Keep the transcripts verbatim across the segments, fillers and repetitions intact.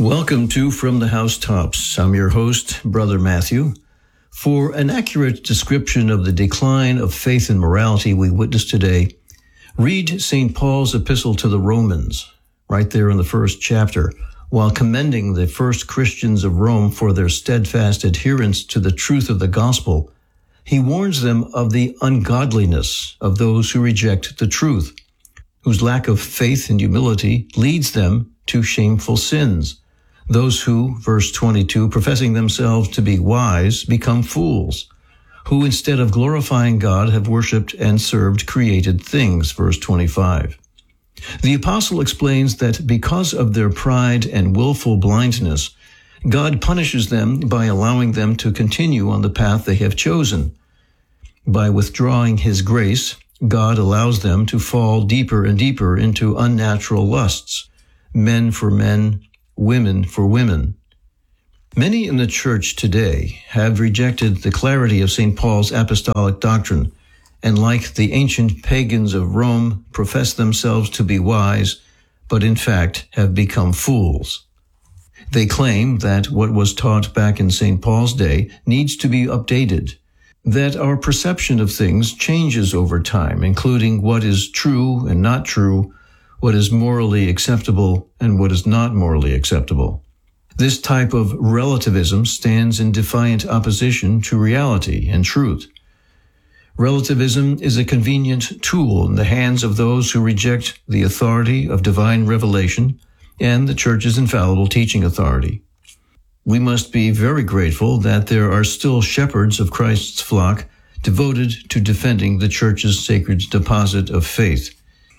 Welcome to From the Housetops. I'm your host, Brother Matthew. For an accurate description of the decline of faith and morality we witness today, read Saint Paul's epistle to the Romans, right there in the first chapter. While commending the first Christians of Rome for their steadfast adherence to the truth of the gospel, he warns them of the ungodliness of those who reject the truth, whose lack of faith and humility leads them to shameful sins. Those who, verse twenty-two, professing themselves to be wise, become fools, who instead of glorifying God have worshipped and served created things, verse twenty-five. The apostle explains that because of their pride and willful blindness, God punishes them by allowing them to continue on the path they have chosen. By withdrawing his grace, God allows them to fall deeper and deeper into unnatural lusts, men for men, women for women. Many in the church today have rejected the clarity of Saint Paul's apostolic doctrine, and like the ancient pagans of Rome, profess themselves to be wise, but in fact have become fools. They claim that what was taught back in Saint Paul's day needs to be updated, that our perception of things changes over time, including what is true and not true, what is morally acceptable and what is not morally acceptable. This type of relativism stands in defiant opposition to reality and truth. Relativism is a convenient tool in the hands of those who reject the authority of divine revelation and the Church's infallible teaching authority. We must be very grateful that there are still shepherds of Christ's flock devoted to defending the Church's sacred deposit of faith.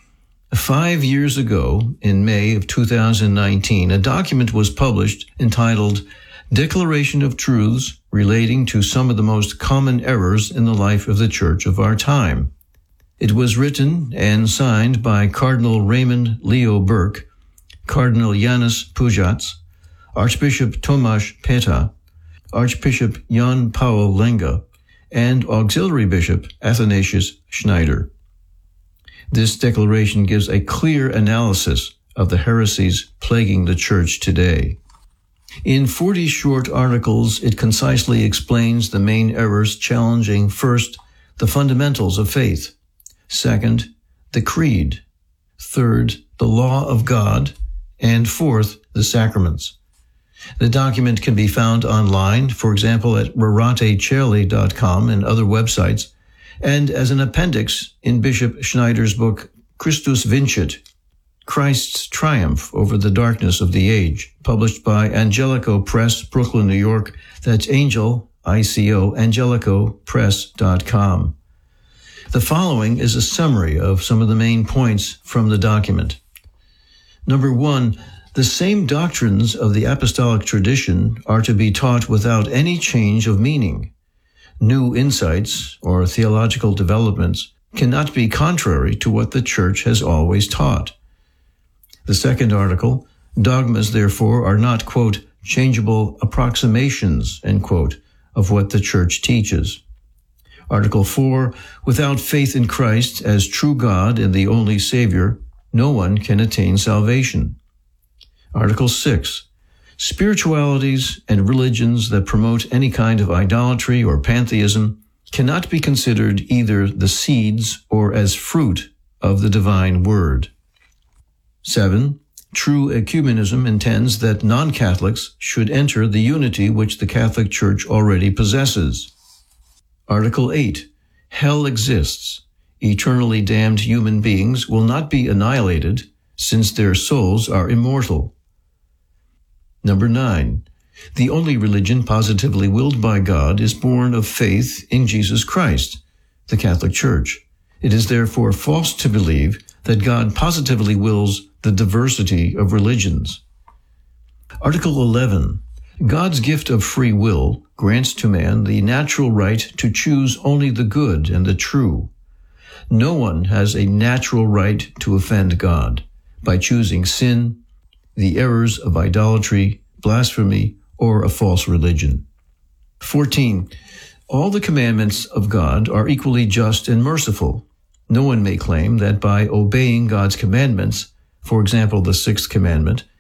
Five years ago, in May of two thousand nineteen, a document was published entitled Declaration of Truths Relating to Some of the Most Common Errors in the Life of the Church of Our Time. It was written and signed by Cardinal Raymond Leo Burke, Cardinal Janus Pujac, Archbishop Tomasz Peta, Archbishop Jan Paul Lenga, and Auxiliary Bishop Athanasius Schneider. This declaration gives a clear analysis of the heresies plaguing the Church today. In forty short articles, it concisely explains the main errors challenging, first, the fundamentals of faith, second, the creed, third, the law of God, and fourth, the sacraments. The document can be found online, for example, at rorate caeli dot com and other websites, and as an appendix in Bishop Schneider's book, Christus Vincit, Christ's Triumph Over the Darkness of the Age, published by Angelico Press, Brooklyn, New York. That's Angel, I C O, angelico press dot com. The following is a summary of some of the main points from the document. Number one, the same doctrines of the apostolic tradition are to be taught without any change of meaning. New insights or theological developments cannot be contrary to what the Church has always taught. The second article, dogmas, therefore, are not, quote, changeable approximations, end quote, of what the Church teaches. Article four, without faith in Christ as true God and the only Savior, no one can attain salvation. Article six, spiritualities and religions that promote any kind of idolatry or pantheism cannot be considered either the seeds or as fruit of the divine word. Seven, true ecumenism intends that non-Catholics should enter the unity which the Catholic Church already possesses. Article eight, hell exists. Eternally damned human beings will not be annihilated since their souls are immortal. Number nine, the only religion positively willed by God is born of faith in Jesus Christ, the Catholic Church. It is therefore false to believe that God positively wills the diversity of religions. Article eleven, God's gift of free will grants to man the natural right to choose only the good and the true. No one has a natural right to offend God by choosing sin, the errors of idolatry, blasphemy, or a false religion. fourteen. All the commandments of God are equally just and merciful. No one may claim that by obeying God's commandments, for example, the sixth commandment,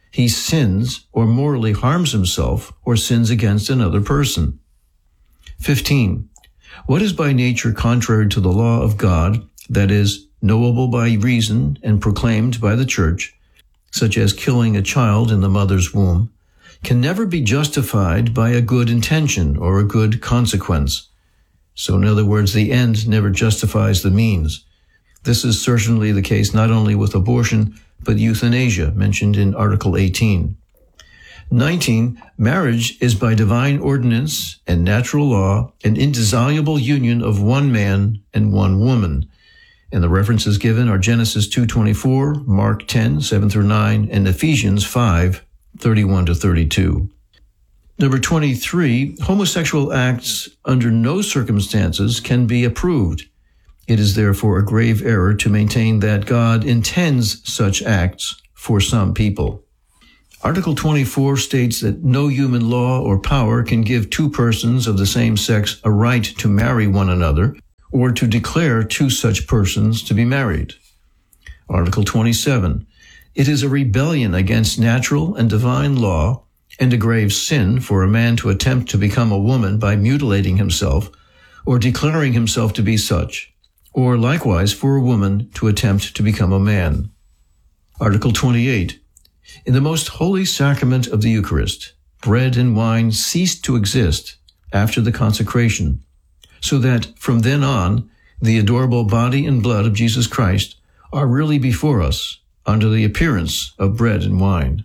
he sins or morally harms himself or sins against another person. fifteen. What is by nature contrary to the law of God, that is, knowable by reason and proclaimed by the church, such as killing a child in the mother's womb, can never be justified by a good intention or a good consequence. So in other words, the end never justifies the means. This is certainly the case not only with abortion, but euthanasia, mentioned in Article eighteen. nineteen. Marriage is by divine ordinance and natural law an indissoluble union of one man and one woman. And the references given are Genesis two twenty-four, Mark ten, seven through nine, and Ephesians five, thirty-one to thirty-two. Number twenty-three, homosexual acts under no circumstances can be approved. It is therefore a grave error to maintain that God intends such acts for some people. Article twenty-four states that no human law or power can give two persons of the same sex a right to marry one another or to declare two such persons to be married. Article twenty-seven. It is a rebellion against natural and divine law and a grave sin for a man to attempt to become a woman by mutilating himself or declaring himself to be such, or likewise for a woman to attempt to become a man. Article twenty-eight. In the most holy sacrament of the Eucharist, bread and wine ceased to exist after the consecration, so that from then on, the adorable body and blood of Jesus Christ are really before us under the appearance of bread and wine.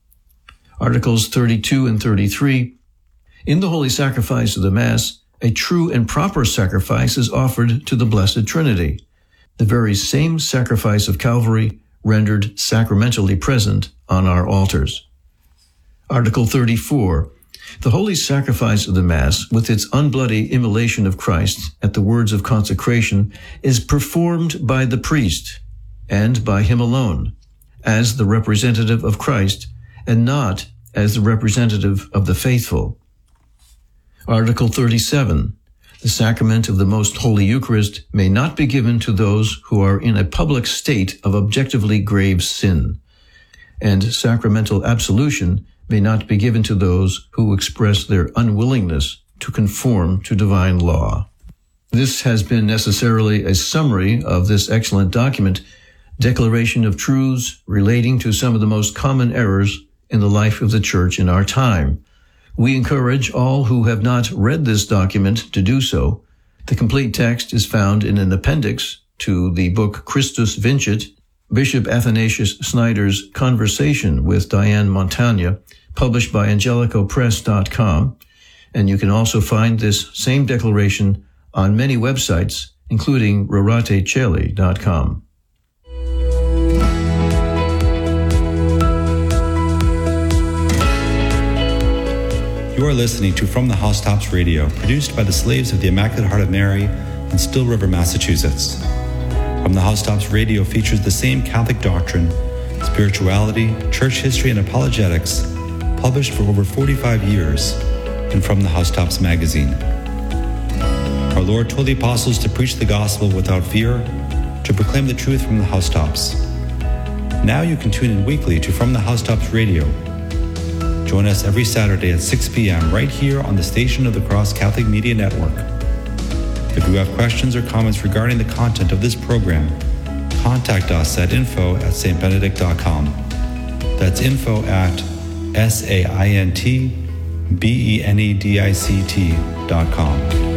Articles thirty-two and thirty-three. In the holy sacrifice of the Mass, a true and proper sacrifice is offered to the Blessed Trinity, the very same sacrifice of Calvary rendered sacramentally present on our altars. Article thirty-four. The holy sacrifice of the Mass, with its unbloody immolation of Christ at the words of consecration, is performed by the priest, and by him alone, as the representative of Christ, and not as the representative of the faithful. Article thirty-seven. The sacrament of the Most Holy Eucharist may not be given to those who are in a public state of objectively grave sin, and sacramental absolution may not be given to those who express their unwillingness to conform to divine law. This has been necessarily a summary of this excellent document, Declaration of Truths relating to some of the most common errors in the life of the Church in our time. We encourage all who have not read this document to do so. The complete text is found in an appendix to the book Christus Vincit, Bishop Athanasius Snyder's Conversation with Diane Montagna, published by angelico press dot com. And you can also find this same declaration on many websites, including rorate caeli dot com. You are listening to From the Housetops Radio, produced by the Slaves of the Immaculate Heart of Mary in Still River, Massachusetts. From the Housetops Radio features the same Catholic doctrine, spirituality, church history, and apologetics, published for over forty-five years in From the Housetops magazine. Our Lord told the apostles to preach the gospel without fear, to proclaim the truth from the housetops. Now you can tune in weekly to From the Housetops Radio. Join us every Saturday at six p.m. right here on the Station of the Cross Catholic Media Network. If you have questions or comments regarding the content of this program, contact us at info at s t benedict dot com. That's info at S A I N T B E N E D I C T dot com.